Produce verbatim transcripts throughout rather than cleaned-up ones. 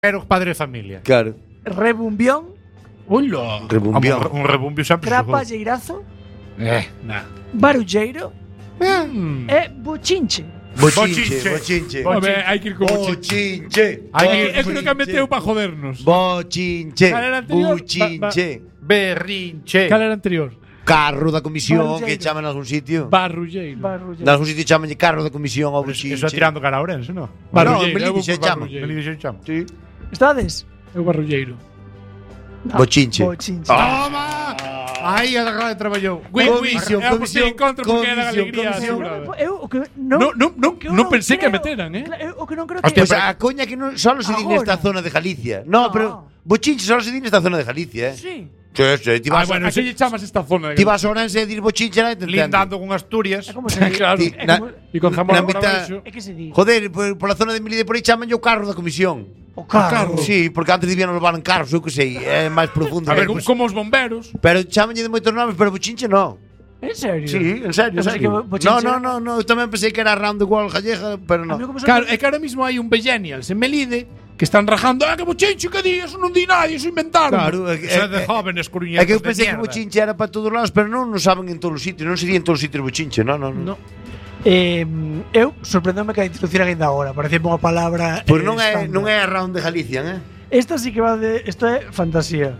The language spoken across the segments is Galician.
Pero padre de familia. Claro. Rebumbión. Ulo. Rebumbión. Un rebumbio sempre se jode. Trapalleirazo. Eh, nah. Barulleiro. Mm. E bochinche. Bochinche, bochinche. Home, hai que ir con bochinche. Bochinche. Hai que É que nunca meteu para jodernos. Bochinche. Cal era anterior? Bochinche. Berrinche. Cal era anterior? Carro da comisión Barulleiro. que chaman en algún sitio. Barrulleiro. Barulleiro. En algún sitio chaman carro da comisión ao bochinche. Eso tirando cara a Ourense, no? Barrulleiro. No, eu vou Melide se por chama. Barrulleiro. Melide se chama. Sí. Estades? Eu barrulleiro. No. Bochinche. Bochinche. Toma! Aí a da traballou. Win, win. Comisión, É a posición en contra porque é da comisión, alegría comisión. asegurada. Eu o que non No, no, no, que eu non pensei que creo- meteran, eh. Cla- eu o que non creo Hostia, que Pues a coña que non solo se di nesta Agora. zona de Galicia. No, No. pero bochinche solo se di nesta zona de Galicia, eh. Sí. Sí, sí, ti Ah, vas, bueno, a, se lle chamas esta zona de ti vas a Ourense e dir bochinche na te entendo. Lindando con Asturias. É como se di. Claro. Ti- É na- como- E con Zamora Na por mitad- abaixo. É que se di. Joder, por, por la zona de Melide por aí chaman o carro da comisión. O carro. Sí, porque antes debían levar en carros, eu que sei, é máis profundo. A ver, Pero- como os bomberos. Pero chamanlle de moitos nomes, pero bochinche non. En serio? Sí, en serio, en Eu pensei serio. que bochinche No, no, era- no, no, eu tamén pensei que era round the world gallega, pero A mí non. como se Claro, é que ahora mismo hai un Millennials en Melide que están rajando. Ah, que bochinche, que di, eso non di nadie, eso inventaron. Claro, é, Eso é é, de jóvenes é coruñetos que eu de pensei que mierda. bochinche era para todos lados, pero non nos saben en todos os sitios, non sería en todos os sitios bochinche, non, non. No. Eh, eu sorprendeme que a introducir ainda agora. Parecía unha palabra. Pois eh, non é estándar. non é round de Galicia, eh? Esta sí que va de. Esto é fantasía.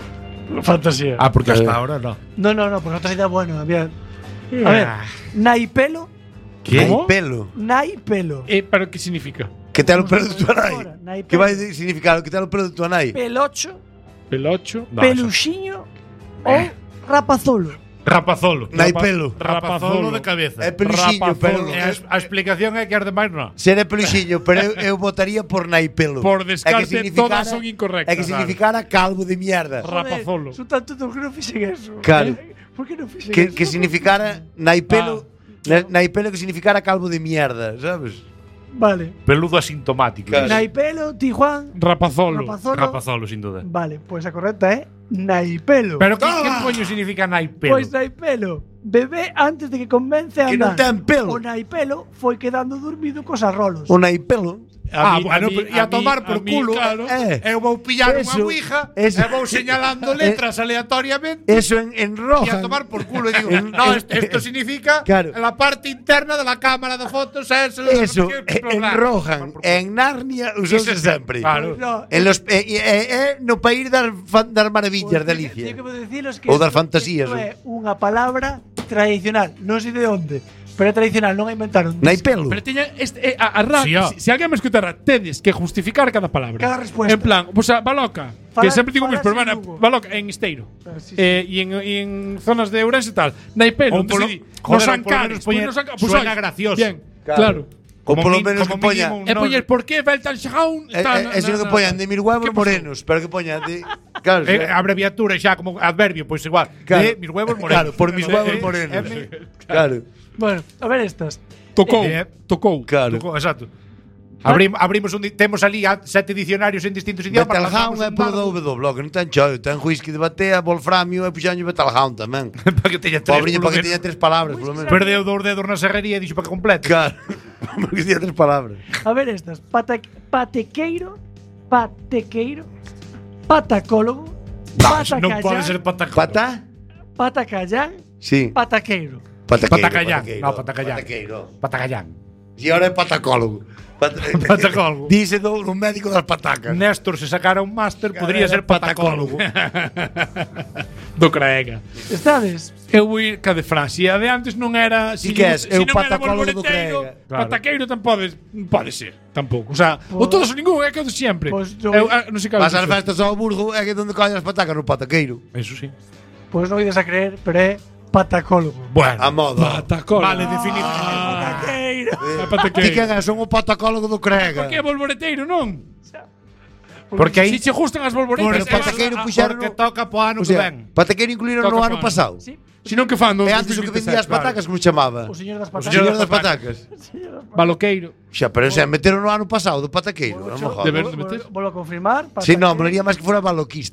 Fantasía. Ah, porque hasta Eh. ahora no. No, no, no, porque otra idea bueno. Había. A ver, naipelo. Que Como? pelo. Naipelo. Eh, pero que significa? Que te o pelo de tu Ahora, anai. naipelo. Que vai significar que te o pelo de tu anai. Pelocho, Pelocho. No, peluxiño ou rapazolo. Rapazolo. Naipelo. Rapazolo de cabeza. É peluxiño, pero E a, a explicación é que as demais non. ser é peluxiño, pero eu, eu votaría por naipelo. Por É que descarte, significara- todas son incorrectas. É que significara calvo de mierda. Rapazolo. Son tanto que non fixen eso. Claro. Eh, Por que non fixen Que, eso? que significara naipelo, na- naipelo que significara calvo de mierda, sabes? Vale. Peludo asintomático. Claro. Naipelo, Tijuan, Rapazolo. rapazolo. Rapazolo, sin duda. Vale, pues a correcta é naipelo. Pero que, que coño significa naipelo? Pois naipelo, bebé antes de que convence a Que non andar. ten pelo. O naipelo foi quedando dormido cos arrolos. O naipelo. Ah, mí- bueno, mí- pero e a mí- tomar por mí, culo. claro. Eh, Eu vou pillar unha Eso, ouija eso. e vou señalando letras aleatoriamente Eso en, en e roja. a tomar por culo. E digo, En- no, en- esto, esto significa Claro. la parte interna de la cámara de fotos. Eso, Eso, no sé en qué, bla, bla. Rohan, en Narnia usouse Ese- sempre. Claro. No, En los eh, eh, eh, no país das, fan- das maravillas de Alicia. Teño que deciros que Ou das isto- fantasías, isto ou- é unha palabra tradicional, non sei de onde, pero é tradicional, non a inventaron. Naipelo. Pero tiña este, eh, a, a ra, Sí, ó. si, si alguén me escutara, tedes que justificar cada palabra. Cada respuesta. En plan, pues a Baloca, Fala- que sempre digo fala mis, pero sin bueno, Lugo. Baloca en Esteiro. Ah, sí, sí. Eh, y, en, y en zonas de Ourense e tal. Naipelo, Ou polo- entonces, joder, nos ou polo ancares, menos poñer- pues nos anca- pues suena oye, gracioso. Bien, Claro. claro. Ou Como polo mi- menos como que poña mínimo un E no- poñer por qué falta el xaón. eh, eh, eso que poñan de mil huevos ¿Qué pasó? morenos, pero que poñan de claro, Eh, sí. abreviatura xa como adverbio, pois igual. Claro. De mis huevos morenos. Claro, por mis Eh, huevos eh, morenos. eh, Claro. Bueno, a ver estas. Tocou, Eh, tocou. Claro. Tocou, exacto. Abrim, abrimos un, di- temos ali a sete dicionarios en distintos idiomas. Betelgeuse lanzamos é un polo dardo do W, que non ten chollo, ten whisky de batea, wolframio e puxanlle Betelgeuse tamén. para que teña tres. Pobriño polo para que menos. teña tres palabras, polo menos. Perdeu dous dedos na serrería e dixo para que complete. Claro. Porque teña tres palabras. A ver estas. Pata, patequeiro, patequeiro, patacólogo, Non pode ser patacallán, patacón. Pata? patacallán, Sí. pataqueiro. Pataqueiro. Patacallán. pataqueiro, No, patacallán. Pataqueiro. Patacallán. E ahora é patacólogo. Pat Patacólogo. Dice do, do médico das patacas. Néstor, se sacara un máster, podría Era ser patacólogo. Do Craega. Estades? Eu vou ir ca de frase. E a de antes non era... Si que és, si eu non era patacólogo do bolboreteiro, Craega. Claro. Pataqueiro tan pode, pode ser, tampouco. O sea, o Pues- todos ou ningún, é que o de sempre. Pues yo- eu, ah, non sei cal Vas ás é festas ao Burgo é que onde coñas as patacas no pataqueiro. Eso sí. Pois non ides a creer, pero é patacólogo. Bueno. A moda. Patacólogo. Vale, definido. Pataqueiro. Ah, Ti pataqueiro. quen és? Son o patacólogo do Crega. Por que bolboreteiro, non? Porque aí Si che gustan as bolboretas, Porque pataqueiro puxeron porque no- toca po ano O que sea, ven. pataqueiro incluíron Toca no pa ano ano. pasado. Sí. Si non que fan no E antes o que vendía as patacas, como chamaba? O señor das O patacas. señor das patacas. Baloqueiro. Xa, pero xa, meteron no ano pasado do pataqueiro. Non me De jodas. ver- Volvo a confirmar. Si, non, pataqueiro. molaría máis que fora baloquista.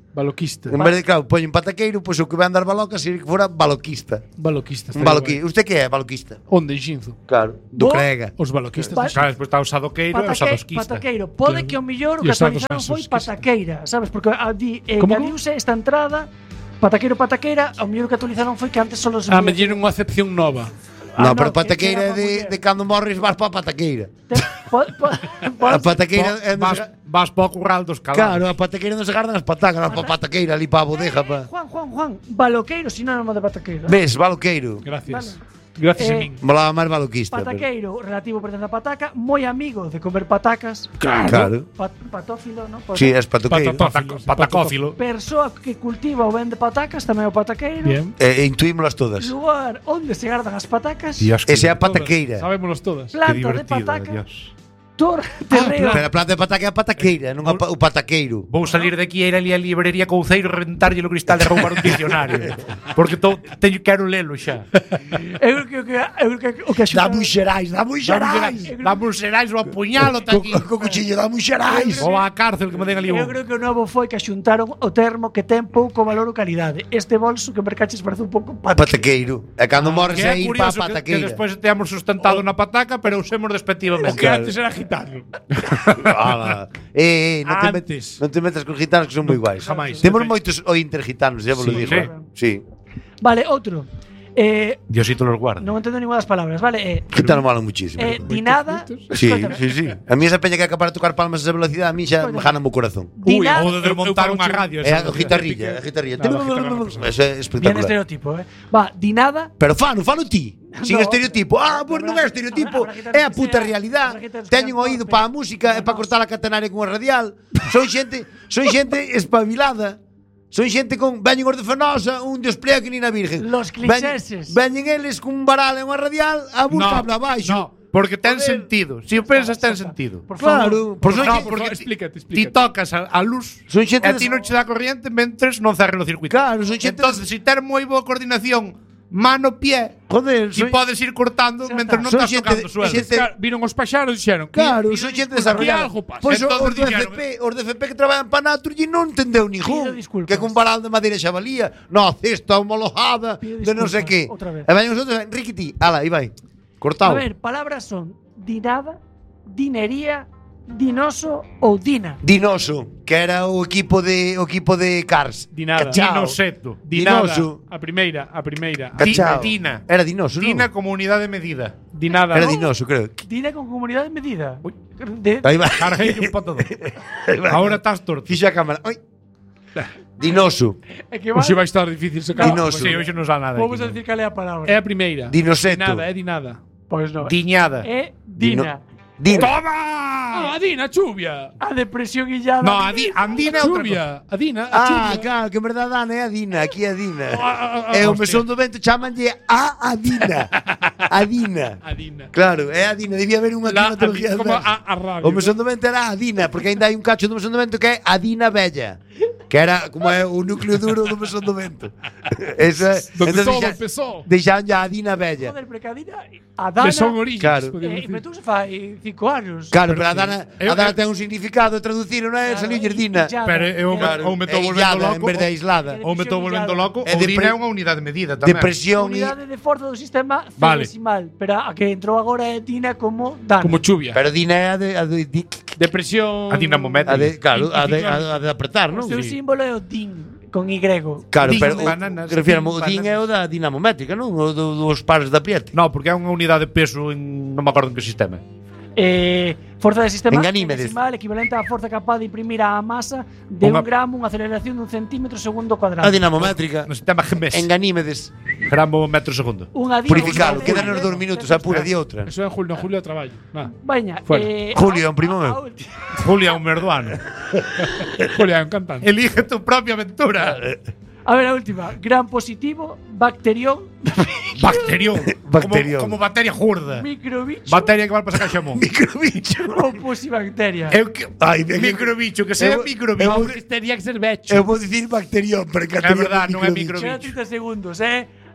Baloquista. En vez de, claro, poñen pataqueiro, pois o que vai andar baloca sería que fora baloquista. Baloquista. Un baloqui. Usted que é baloquista? Onde, en Xinzo? Claro. Do Bo- Crega. Os baloquistas. Pa- de Claro, despois está o sadoqueiro e o Pataque, sadosquista. pataqueiro. Pode Claro. que o mellor o E que os actualizaron sados foi masosquista. pataqueira, sabes? Porque a di, eh, Como? engadiuse esta entrada pataqueiro, pataqueira, o mellor o que actualizaron foi que antes solo se Ah, podía- me dieron unha acepción nova. No, Ah, pero no, que- pataqueira que é era pa de, muller. de cando morres vas pa pataqueira. Te- po- po- po- A pataqueira é onde Vas, se- vas para o curral dos calados. Claro, a pataqueira non se gardan as patacas, vas pa pataqueira ali pa a bodeja pa. Juan, Juan, Juan, baloqueiro sinónimo de pataqueiro. Ves, baloqueiro. Gracias. Vale. Gracias a Eh, min. Molaba máis baloquista. pero- Pataqueiro, relativo pertence a pataca, moi amigo de comer patacas. Claro. Pat, patófilo, ¿no? Pues, Sí, es patoqueiro. Patató. Pataco- patacófilo. Persoa que cultiva ou vende patacas, tamén é o pataqueiro. Bien. E, e intuímolas todas. Lugar onde se gardan as patacas. Dios, que, Ese é a Todas. pataqueira. Sabémonos todas. que Planta de divertido, pataca. Dios. Tor, terreo. Pero a planta de pataca é a pataqueira, non a pa- o pataqueiro. Vou salir de aquí e ir ali a librería Couceiro e reventarlle o cristal de roubar un diccionario. Porque to, teño quero lelo xa. Eu creo que eu creo que o que Dá axuda- moi xerais, dá moi xerais. Dame un serais ou apuñalo ta Co, aquí. co cuchillo, dá moi xerais. Ou á cárcel que me den ali Eu un. creo que o novo foi que axuntaron o termo que ten pouco valor ou calidade. Este bolso que mercaches parece un pouco pataca. Pataqueiro. E cando morres Que é é ir pa curioso que, que pataqueira. despois teamos sustentado na pataca, pero usemos O despectivamente. que antes era gitano. Ala. Eh, eh, non te, met, Antes. non te metas con gitanos que son moi guais. jamais. Temos moitos o intergitanos, xa vos lo Sí, digo. sí. eh. Sí. Vale, outro. Eh, Diosito los guarda. non entendo ninguna das palabras, vale? Eh, Gitanos molan muchísimo. eh, dinada. Sí, Escoítame. sí, sí. A mí esa peña que é capaz de tocar palmas a esa velocidade, a mí xa me Escoítame. gana o corazón. Dinada. Ou de desmontar eu- eu unha fago radio. É a esa. guitarrilla, a guitarrilla. Claro, a guitarra. Eso é Bien espectacular. estereotipo, eh. Va, dinada. Pero fano, fano ti. Sin No. estereotipo. Ah, pois non é estereotipo. Habrá- habrá que ter É a que puta sea- realidade. habrá que ter que Teñen ser oído torpe. para a música e para cortar a catenaria con a radial. Son xente, son xente espabilada. Son xente con veñen os de Fenosa, un Dios plea que ni na Virgen. Los Veñen- clicheses. Veñen eles con un varal e unha radial a buscar no, abaixo. No, porque ten Joder. sentido. Si o pensas ten sentido. Por favor. Claro, por son No, xente- porque favor, ti- explícate, ti explícate. tocas a, a luz Son e xente a de- ti non che dá corriente mentres non cerre o circuito. Claro, son xente Entonces, si ter moi boa coordinación mano-pie, Joder, si son, podes ir cortando Xa mentre está. non Son estás xente tocando de- o suelo. xente- Claro, viron os paxaros e dixeron Claro, "Pido son xente disculpas, desarrollada. aquí algo pasa". Pois Entonces os do F dixeron- P, os do F P que traballan para Naturgy non entendeu ningún. Pido disculpas. Que con varal de madeira xa valía. No, cesta homologada Pido de non sei que. disculpas, outra vez. E veñen os outros, Riquiti, ala, aí vai. A Cortado. ver, palabras son dinada, dinería, dinoso ou dina. Dinoso, que era o equipo de o equipo de Cars. Dinada. Cachao. Dinoseto. Dinada. Dinoso. A primeira, a primeira. Di- Cachao. Dina. Era Dinoso, non? Dina como unidade de medida. Dinada. Era ¿no? Dinoso, creo. Dina con comunidade medida. Uy. De, Aí vai. Carguei un pa todo. Ahora estás torto. Fixa a cámara. Ai. Dinoso. é que vai, Hoxe vai estar difícil sacar. Dinoso. Sí, hoxe non sa nada. vamos aquí, a no. decir cal é a palabra. É a primeira. Dinoseto. Dinada, é dinada. Pois non. Diñada. É dina. Dino. Ah, a Dina, chuvia. A depresión illada. No, a di, Andina é outra cosa. Chuvia. A Dina, a Ah, chuvia. claro, que en verdade Ana é a Dina, aquí é a Dina. Ah, ah, ah, E o hostia. mesón do vento chamanlle a Adina. Adina. A Dina. Claro, é a Dina, debía haber unha La, climatología. como adversa. a, a radio. O mesón do vento era a Adina, porque ainda hai un cacho do mesón do vento que é a Dina Bella, que era como é o núcleo duro do mesón do vento. Eso é. Donde Entonces todo deixa- empezó. deixaban ya a Dina Bella. Joder, porque a dina, a dana, Mesón Orillas. Claro. podemos eh, decir. inventouse fai cinco anos. Claro, pero a Dana, Eu- a Dana ten un significado, traducir, non é? Claro, Saliu Dina. illada. Pero eu me, Claro, ou me é estou volvendo illada en loco. vez de aislada. Ou me estou volvendo loco. É Ou depre- Dina é unha unidade de medida tamén. Depresión e Unidade de forza do sistema Vale. decimal, pero a que entrou agora é dina como dana. Como chuvia. Pero Dina é a de, a de, di- Depresión. A dinamométrica. a de claro, a de, Anticiclón. a de apretar, O non? seu símbolo é o din, con Y. Claro, Din pero bananas, o, refiéramo, o din din é o da dinamométrica, non? O do, dos pares da Priete. No, porque é unha unidade de peso en non me acordo en que sistema. Eh, forza de sistema En Ganímedes. decimal equivalente á forza capaz de imprimir á masa de Unha- un gramo unha aceleración dun centímetro segundo cuadrado. A dinamométrica. No sistema G M E S. En Ganímedes. Gramo metro segundo. Unha dina- Purificalo, unha quedan dina- os dous minutos, apura di outra. Eso é en julio, en julio de traballo. Nah. Baña, Fuera. eh, Julio, a- un primo a- meu. a última. Julia, un merduano. Julio, é un cantante. Elige tu propia aventura. A ver, a última. Gran positivo, bacterión, Bacterión. Bacterión. Como, como bacteria gorda. microbicho Bacteria que vai para sacar xamón. Microbicho. ou posibacteria. Eu que Ai, ben que- microbicho, que sea Eu- microbicho. eu- Tería que ser becho. Eu vou dicir bacterión, pero que É verdad, non é Queda microbicho. trinta segundos, eh?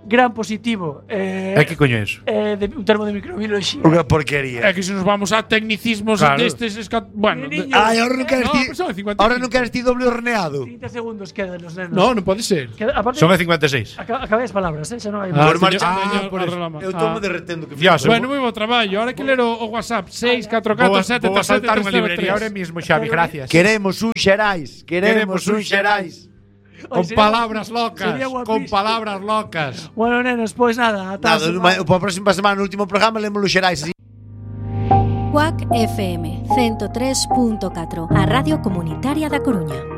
gran positivo. Eh, É que coño é eso? eh, de, un termo de microbiología. Unha porquería. É que se nos vamos a tecnicismos Claro. destes esca- bueno, Niño. de- Ai, ahora non queres No, ti. pero son cincuenta y Ahora cinco. non queres ti doble horneado. trinta segundos quedan los nenos. no, non pode ser. Queda, aparte, Son a cincuenta e seis. aca- acabé as palabras, eh, xa non hai Ah, máis. Por marcha- señor- Ah, señor por eso. Arrelama. Eu tomo Ah. derretendo que Dios, Bueno, moi bo traballo. Ahora que ler o, o WhatsApp seis catro Vou catro a, sete vou a sete saltar unha tres cero librería tres. ahora mismo, Xavi, gracias. Queremos un Xerais, queremos un Xerais. Ai, Con sería- palabras locas, sería con guapísimo. palabras locas. Bueno, nenos, pois nada, ata a Nada, semana. para a próxima semana, no último programa, lemos os Xerais así. Cuac F M ciento tres punto catro, a Radio Comunitaria da Coruña.